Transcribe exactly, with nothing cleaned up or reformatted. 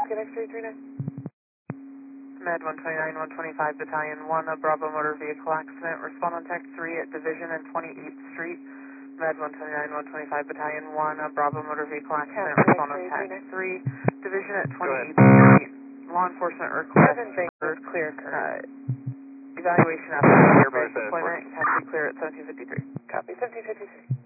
Copy, next three three nine. Med one twenty-nine, one twenty-five, Battalion one, a Bravo motor vehicle accident. Respond on Tech three at Division and twenty-eighth Street. Med one twenty-nine, one twenty-five, Battalion one, a Bravo motor vehicle accident. Copy, Respond on next Tech three three, Division at twenty-eighth Street. Law enforcement request seven J for is clear current. uh, evaluation after airbase deployment. Can be clear at seventeen fifty-three. Copy, seventeen fifty-three.